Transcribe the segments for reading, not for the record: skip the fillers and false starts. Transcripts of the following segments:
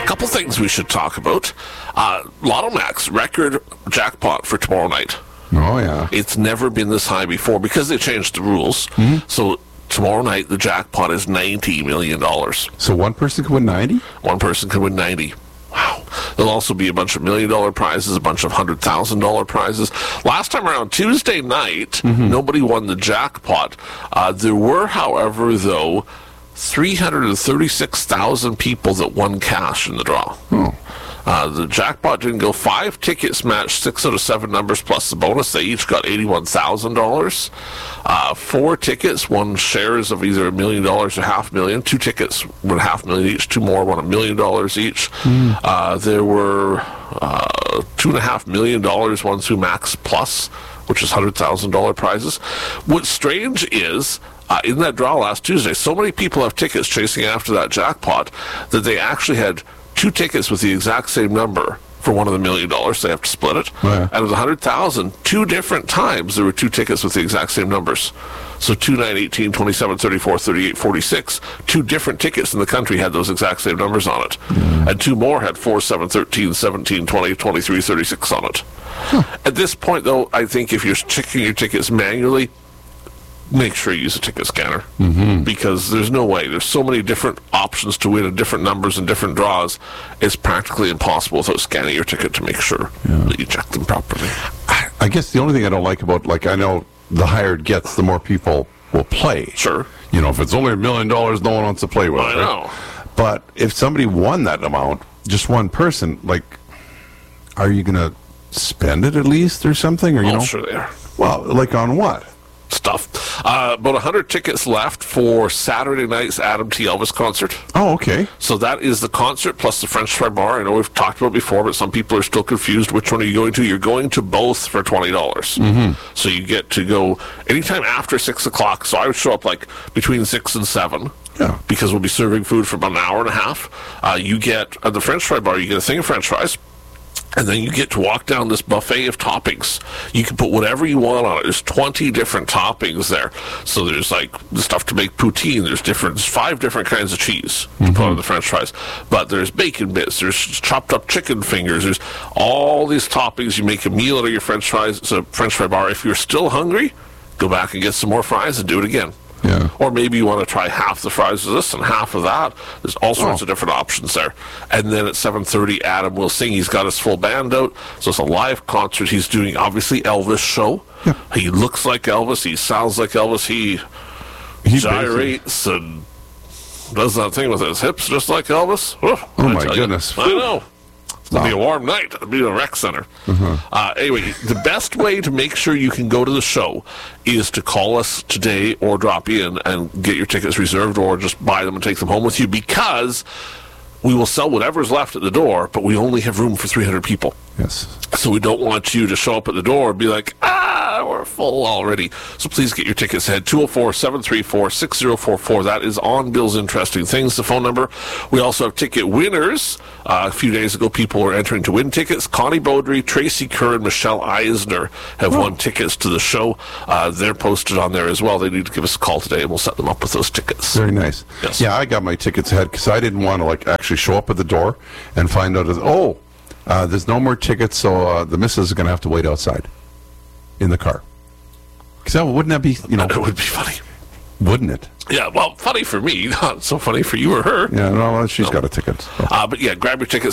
couple things we should talk about. Lotto Max, record jackpot for tomorrow night. Oh, yeah. It's never been this high before because they changed the rules. Mm-hmm. So tomorrow night, the jackpot is $90 million. So one person could win 90? One person could win 90. Wow. There'll also be a bunch of $1 million prizes, a bunch of $100,000 prizes. Last time around, Tuesday night, nobody won the jackpot. There were, however, though, 336,000 people that won cash in the draw. Oh. The jackpot didn't go. 5 tickets matched 6 out of 7 numbers plus the bonus. They each got $81,000. 4 tickets won shares of either $1 million or $500,000. 2 tickets won $500,000 each. 2 more won $1 million each. There were $2.5 million won through Max Plus, which is $100,000 prizes. What's strange is, in that draw last Tuesday, so many people have tickets chasing after that jackpot that they actually had 2 tickets with the exact same number for one of the $1 million. They have to split it. Yeah. Out of the 100,000, 2 different times there were 2 tickets with the exact same numbers. So 2, 9, 18, 27, 34, 38, 46. 2 different tickets in the country had those exact same numbers on it. And 2 more had 4, 7, 13, 17, 20, 23, 36 on it. At this point, though, I think if you're checking your tickets manually, make sure you use a ticket scanner, because there's no way. There's so many different options to win and different numbers and different draws. It's practically impossible without scanning your ticket to make sure that you check them properly. I guess the only thing I don't like about, I know the higher it gets, the more people will play. Sure. You know, if it's only $1 million, no one wants to play with it. I know. But if somebody won that amount, just one person, are you going to spend it at least or something? Or, you know? Sure they are. Well, on what? Stuff. About 100 tickets left for Saturday night's Adam T. Elvis concert. Oh, okay. So that is the concert plus the French Fry Bar. I know we've talked about it before, but some people are still confused. Which one are you going to? You're going to both for $20. So you get to go anytime after 6 o'clock. So I would show up between 6 and 7. Yeah. Because we'll be serving food for about an hour and a half. You get, at the French Fry Bar, you get a thing of French fries. And then you get to walk down this buffet of toppings. You can put whatever you want on it. There's 20 different toppings there. So there's the stuff to make poutine. There's 5 different kinds of cheese to put on the French fries. But there's bacon bits. There's chopped up chicken fingers. There's all these toppings. You make a meal out of your French fries. It's a French fry bar. If you're still hungry, go back and get some more fries and do it again. Yeah. Or maybe you want to try half the fries of this and half of that. There's all sorts of different options there. And then at 7:30, Adam will sing. He's got his full band out. So it's a live concert. He's doing, obviously, Elvis show. Yep. He looks like Elvis. He sounds like Elvis. He gyrates and does that thing with his hips just like Elvis. Oh my goodness. I know. It'll be a warm night. It'll be a rec center. Anyway, the best way to make sure you can go to the show is to call us today or drop in and get your tickets reserved, or just buy them and take them home with you, because we will sell whatever's left at the door, but we only have room for 300 people. Yes. So we don't want you to show up at the door and be like, we're full already. So please get your tickets ahead. 204-734-6044. That is on Bill's Interesting Things, the phone number. We also have ticket winners. A few days ago, people were entering to win tickets. Connie Beaudry, Tracy Kerr, and Michelle Eisner have won tickets to the show. They're posted on there as well. They need to give us a call today, and we'll set them up with those tickets. Very nice. Yes. Yeah, I got my tickets ahead because I didn't want to actually show up at the door and find out there's no more tickets, so the missus is going to have to wait outside in the car. Because wouldn't that be, It would be funny. Wouldn't it? Yeah, well, funny for me, not so funny for you or her. Yeah, no, she's got a ticket. So. But yeah, grab your tickets.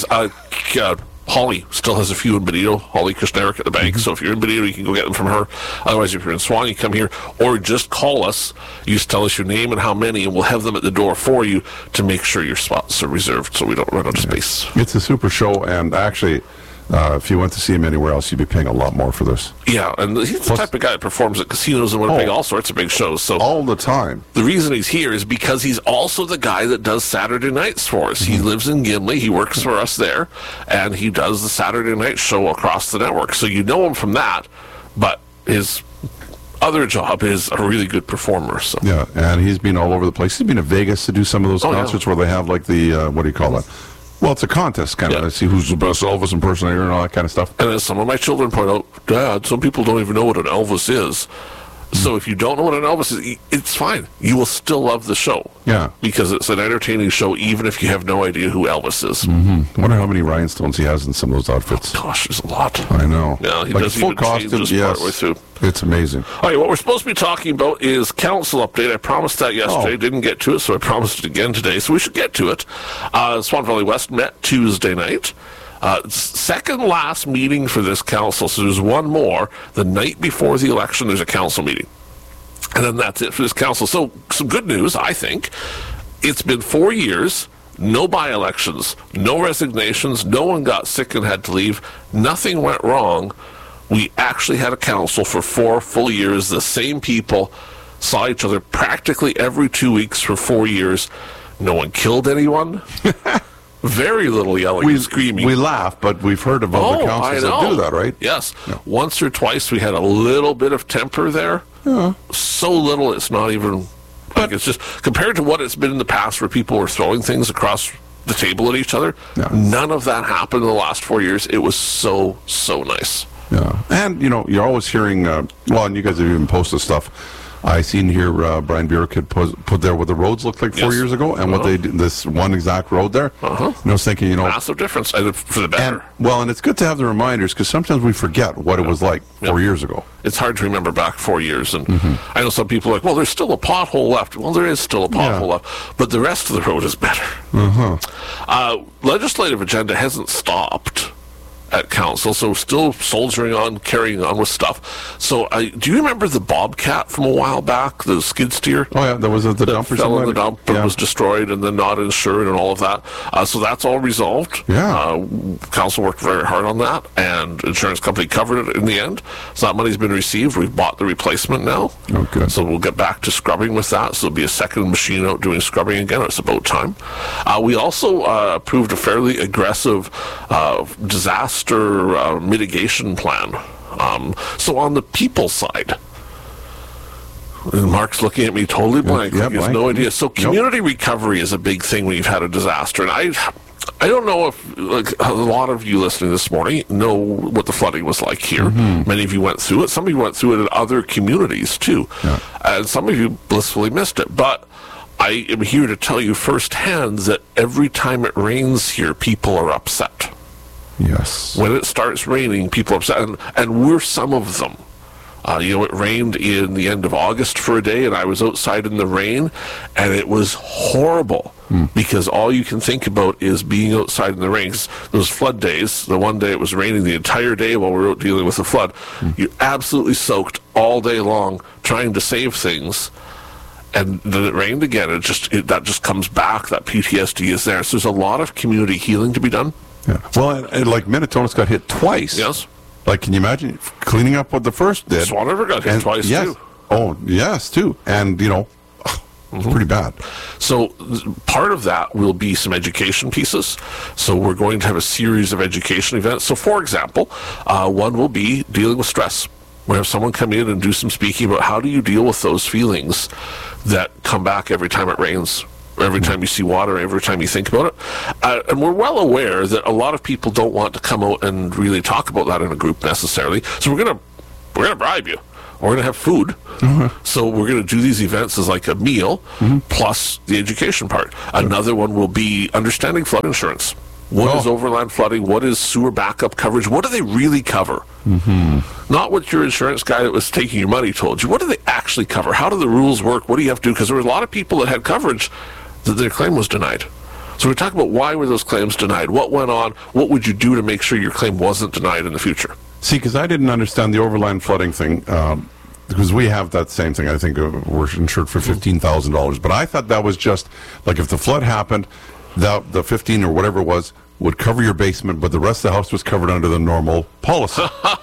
Holly still has a few in Benito. Holly Kushnerek at the bank. So if you're in Benito, you can go get them from her. Otherwise, if you're in Swan, you come here, or just call us. You just tell us your name and how many, and we'll have them at the door for you to make sure your spots are reserved, so we don't run out of space. It's a super show, and actually, if you went to see him anywhere else, you'd be paying a lot more for this. Yeah, and he's the type of guy that performs at casinos and Winnipeg, all sorts of big shows. So all the time. The reason he's here is because he's also the guy that does Saturday nights for us. He lives in Gimli. He works for us there, and he does the Saturday night show across the network. So you know him from that, but his other job is a really good performer. So. Yeah, and he's been all over the place. He's been to Vegas to do some of those concerts where they have what do you call it? Well, it's a contest, kind of. I see who's the best Elvis impersonator and all that kind of stuff. And as some of my children point out, Dad, some people don't even know what an Elvis is. So if you don't know what an Elvis is, it's fine. You will still love the show. Yeah. Because it's an entertaining show, even if you have no idea who Elvis is. I wonder how many rhinestones he has in some of those outfits. Gosh, there's a lot. I know. Yeah, he like does full even change costume. this Yes, partway through. it's amazing. All right, what we're supposed to be talking about is council update. I promised that yesterday, didn't get to it, so I promised it again today. So we should get to it. Swan Valley West met Tuesday night. Second last meeting for this council, so there's one more. The night before the election, there's a council meeting. And then that's it for this council. So some good news, I think. It's been 4 years, no by-elections, no resignations, no one got sick and had to leave. Nothing went wrong. We actually had a council for 4 full years. The same people saw each other practically every 2 weeks for 4 years. No one killed anyone. Very little yelling and screaming. We laugh, but we've heard of other councils that do that, right? Yes. Yeah. Once or twice we had a little bit of temper there. Yeah. So little it's not even... Like it's just... Compared to what it's been in the past where people were throwing things across the table at each other, none of that happened in the last 4 years. It was so nice. Yeah. And, you're always hearing... and you guys have even posted stuff. I seen here Brian Burek had put there what the roads looked like 4 years ago, and what they did, this one exact road there. And I was thinking, massive difference for the better. And it's good to have the reminders because sometimes we forget what it was like 4 years ago. It's hard to remember back 4 years, and I know some people are like, well, there's still a pothole left. Well, there is still a pothole left, but the rest of the road is better. Legislative agenda hasn't stopped at council, so still soldiering on, carrying on with stuff. So, do you remember the Bobcat from a while back, the skid steer? Oh yeah, that was at the dump or something. Fell in the dump and was destroyed, and then not insured, and all of that. So that's all resolved. Yeah. Council worked very hard on that, and insurance company covered it in the end. So that money's been received. We've bought the replacement now. Oh, good. So we'll get back to scrubbing with that. So there'll be a second machine out doing scrubbing again. It's about time. We also approved a fairly aggressive disaster mitigation plan. So on the people side, and Mark's looking at me totally blank. He has no idea. So community recovery is a big thing when you've had a disaster. And I don't know if a lot of you listening this morning know what the flooding was like here. Many of you went through it. Some of you went through it in other communities too. And some of you blissfully missed it. But I am here to tell you firsthand that every time it rains here, people are upset. Yes. When it starts raining, people are upset, and we're some of them. It rained in the end of August for a day, and I was outside in the rain, and it was horrible because all you can think about is being outside in the rain. Those flood days, the one day it was raining the entire day while we were out dealing with the flood, you're absolutely soaked all day long trying to save things. And then it rained again. That just comes back. That PTSD is there. So there's a lot of community healing to be done. Yeah. Well, and like Minnetonka's got hit twice. Yes. Like, can you imagine cleaning up what the first did? Swan River got hit twice, too. Oh, yes, too. And, it's pretty bad. So part of that will be some education pieces. So we're going to have a series of education events. So, for example, one will be dealing with stress. We'll have someone come in and do some speaking about how do you deal with those feelings that come back every time it rains. Every time you see water, every time you think about it. And we're well aware that a lot of people don't want to come out and really talk about that in a group necessarily. So we're gonna bribe you. We're going to have food. So we're going to do these events as like a meal plus the education part. Another one will be understanding flood insurance. What is overland flooding? What is sewer backup coverage? What do they really cover? Not what your insurance guy that was taking your money told you. What do they actually cover? How do the rules work? What do you have to do? Because there were a lot of people that had coverage that their claim was denied. So we talk about why were those claims denied? What went on? What would you do to make sure your claim wasn't denied in the future? See, because I didn't understand the overland flooding thing, because we have that same thing. I think we're insured for $15,000. But I thought that was just, like if the flood happened, the 15 or whatever it was would cover your basement, but the rest of the house was covered under the normal policy.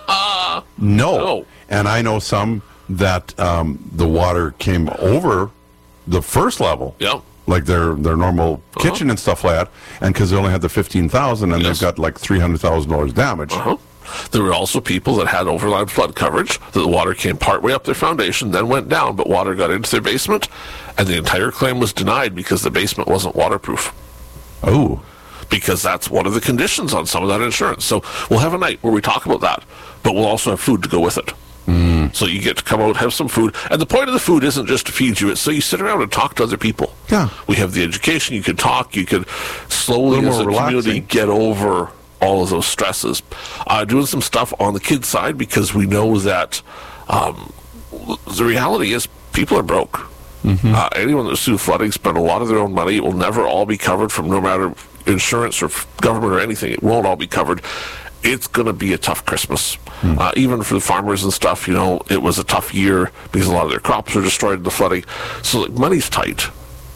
No. And I know some that the water came over the first level. Like their normal kitchen and stuff like that, and because they only had the $15,000 and they've got like $300,000 damage. There were also people that had overland flood coverage, that the water came partway up their foundation, then went down, but water got into their basement, and the entire claim was denied because the basement wasn't waterproof. Because that's one of the conditions on some of that insurance. So we'll have a night where we talk about that, but we'll also have food to go with it. So you get to come out, have some food. And the point of the food isn't just to feed you. It's so you sit around and talk to other people. Yeah. We have the education. You can talk. You can slowly, as a relaxing. community, get over all of those stresses. Doing some stuff on the kids' side because we know that the reality is people are broke. Anyone that's through flooding spent a lot of their own money. It will never all be covered from no matter insurance or government or anything. It won't all be covered. It's going to be a tough Christmas. Even for the farmers and stuff, it was a tough year because a lot of their crops were destroyed in the flooding. So money's tight.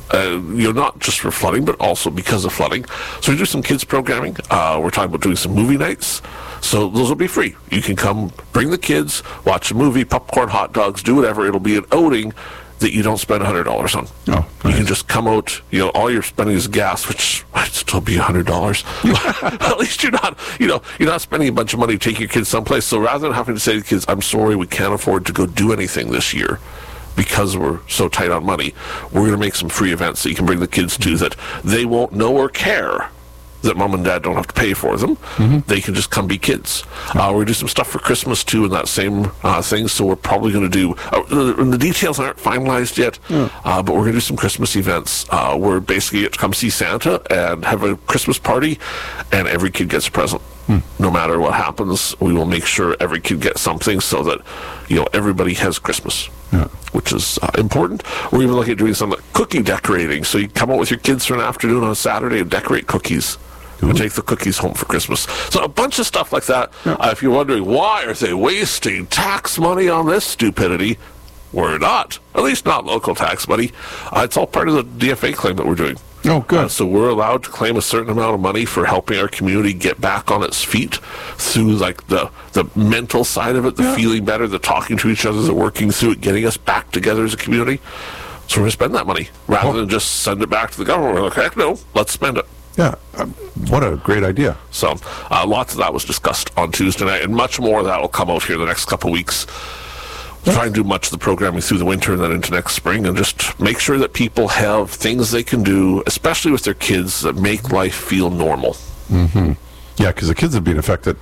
Not just for flooding, but also because of flooding. So we do some kids programming. We're talking about doing some movie nights. So those will be free. You can come, bring the kids, watch a movie, popcorn, hot dogs, do whatever. It'll be an outing that you don't spend $100 on. Oh, nice. You can just come out, all you're spending is gas, which might still be $100. At least you're not spending a bunch of money to take your kids someplace. So rather than having to say to the kids, I'm sorry, we can't afford to go do anything this year because we're so tight on money, we're going to make some free events that you can bring the kids to that they won't know or care that mom and dad don't have to pay for them. They can just come be kids. We're going to do some stuff for Christmas too in that same thing, so we're probably going to do the details aren't finalized yet, but we're going to do some Christmas events where basically you get to come see Santa and have a Christmas party and every kid gets a present. No matter what happens, we will make sure every kid gets something so that everybody has Christmas, which is important. We're even looking at doing some cookie decorating, so you come out with your kids for an afternoon on a Saturday and decorate cookies. And take the cookies home for Christmas. So a bunch of stuff like that. If you're wondering, why are they wasting tax money on this stupidity? We're not. At least not local tax money. It's all part of the DFA claim that we're doing. Oh, good. So we're allowed to claim a certain amount of money for helping our community get back on its feet through like the mental side of it, the feeling better, the talking to each other, the working through it, getting us back together as a community. So we're going to spend that money rather than just send it back to the government. We're like, heck no, let's spend it. Yeah, what a great idea. So lots of that was discussed on Tuesday night, and much more of that will come out here the next couple of weeks. We'll try and do much of the programming through the winter and then into next spring, and just make sure that people have things they can do, especially with their kids, that make life feel normal. Yeah, because the kids have been affected,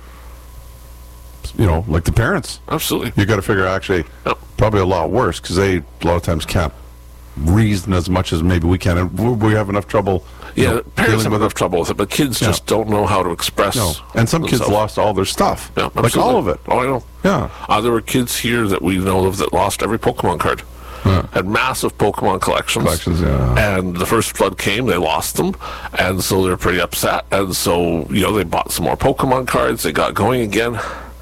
like the parents. Absolutely. You got to figure actually probably a lot worse because they a lot of times can't reason as much as maybe we can, and we have enough trouble. Parents have enough trouble with it, but kids just don't know how to express. No. And some kids lost all their stuff. Yeah, like all of it. Oh, I know. Yeah. There were kids here that we know of that lost every Pokemon card. Had massive Pokemon collections. And the first flood came, they lost them, and so they're pretty upset. And so, they bought some more Pokemon cards, they got going again.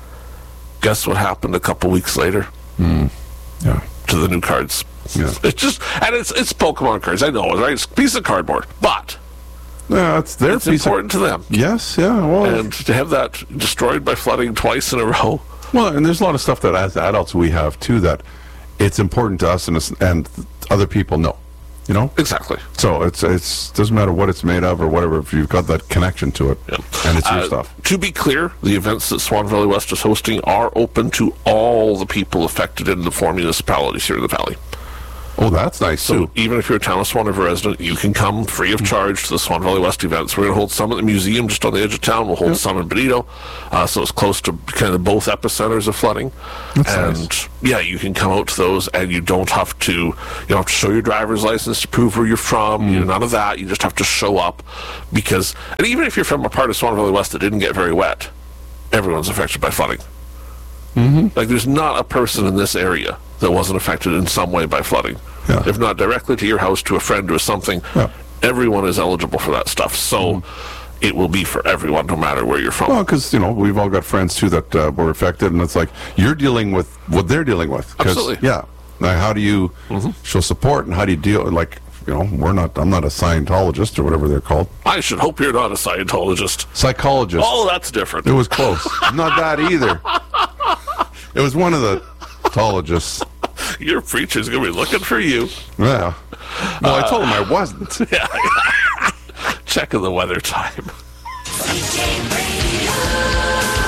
Guess what happened a couple weeks later? Yeah. To the new cards. Yeah. It's just, and it's Pokemon cards, I know, right? It's a piece of cardboard, but it's their it's important to them. Yes, yeah. Well, and to have that destroyed by flooding twice in a row. Well, and there's a lot of stuff that as adults we have too that it's important to us and other people know. Exactly. So it's doesn't matter what it's made of or whatever, if you've got that connection to it, and it's your stuff. To be clear, the events that Swan Valley West is hosting are open to all the people affected in the 4 municipalities here in the valley. Oh, that's nice, So too. even if you're a Town of Swan River resident, you can come free of charge to the Swan Valley West events. We're going to hold some at the museum just on the edge of town. We'll hold some in Benito, so it's close to kind of both epicenters of flooding. That's nice. You can come out to those, and you don't have to show your driver's license to prove where you're from. None of that. You just have to show up because, and even if you're from a part of Swan Valley West that didn't get very wet, everyone's affected by flooding. Like there's not a person in this area that wasn't affected in some way by flooding. If not directly to your house, to a friend, to something, everyone is eligible for that stuff. So it will be for everyone, no matter where you're from. Well, because, we've all got friends, too, that were affected, and it's like, you're dealing with what they're dealing with. Absolutely. Yeah. Now, how do you show support, and how do you deal, I'm not a Scientologist, or whatever they're called. I should hope you're not a Scientologist. Psychologist. Oh, that's different. It was close. Not that either. It was one of the tologists. Your preacher's going to be looking for you. Yeah. Well, I told him I wasn't. Checking the weather time.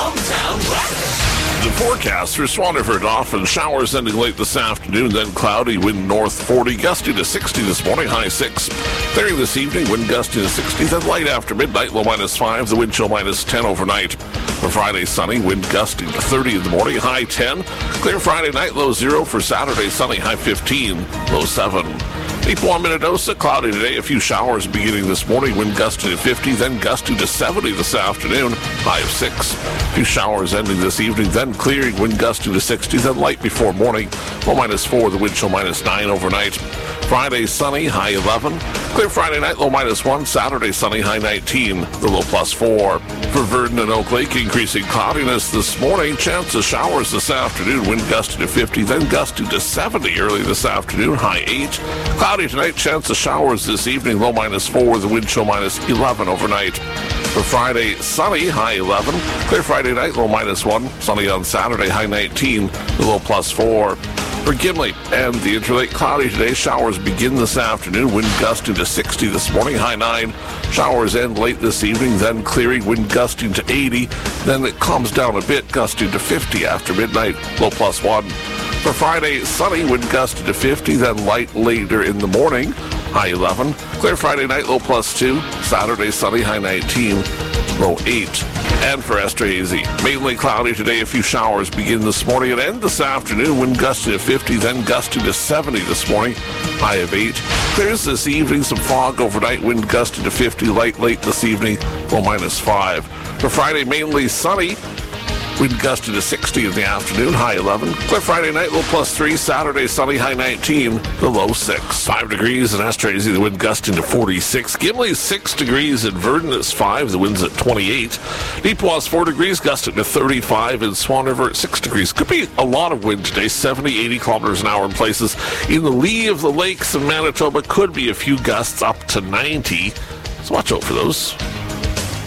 hometown weather. The forecast for Swan River, often showers ending late this afternoon, then cloudy, wind north 40, gusty to 60 this morning, high 6. Clearing this evening, wind gusty to 60, then light after midnight, low -5, the wind chill -10 overnight. For Friday, sunny, wind gusty to 30 in the morning, high 10. Clear Friday night, low 0. For Saturday, sunny, high 15, low 7. Deepwater, Minnedosa, cloudy today, a few showers beginning this morning, wind gusty to 50, then gusty to 70 this afternoon, high of 6. A few showers ending this evening, then clearing, wind gusty to 60, then light before morning, low -4, the wind chill -9 overnight. Friday, sunny, high 11. Clear Friday night, low -1. Saturday, sunny, high 19, the low +4. For Verdon and Oak Lake, increasing cloudiness this morning. Chance of showers this afternoon, wind gusty to 50, then gusty to 70 early this afternoon, high 8. Cloudy tonight, chance of showers this evening, low -4, the wind chill -11 overnight. For Friday, sunny, high 11. Clear Friday night, low -1. Sunny on Saturday, high 19, the low +4. For Gimli and the Interlake, cloudy today. Showers begin this afternoon. Wind gusting to 60 this morning, high 9. Showers end late this evening, then clearing. Wind gusting to 80. Then it calms down a bit, gusting to 50 after midnight, low +1. For Friday, sunny, wind gusting to 50, then light later in the morning, high 11. Clear Friday night, low +2. Saturday, sunny, high 19, low 8. And for Estrazy, mainly cloudy today. A few showers begin this morning and end this afternoon. Wind gusting to 50, then gusting to 70 this morning, high of 8. Clears this evening, some fog overnight. Wind gusting to 50, light late this evening, low -5. For Friday, mainly sunny. Wind gusting to 60 in the afternoon, high 11. Clear Friday night, low +3. Saturday, sunny, high 19, the low 6. 5 degrees in Estrazy, the wind gusting to 46. Gimli's 6 degrees in Verdon, it's 5, the wind's at 28. Deepwa's 4 degrees, gusting to 35. In Swan River at 6 degrees. Could be a lot of wind today, 70, 80 kilometers an hour in places. In the lee of the lakes in Manitoba, could be a few gusts up to 90. So watch out for those.